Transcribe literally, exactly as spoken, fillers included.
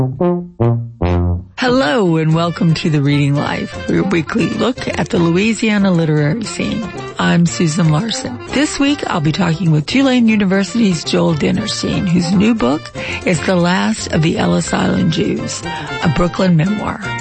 Hello and welcome to The Reading Life, your weekly look at the Louisiana literary scene. I'm Susan Larson. This week I'll be talking with Tulane University's Joel Dinerstein, whose new book is The Last of the Ellis Island Jews, a Brooklyn memoir.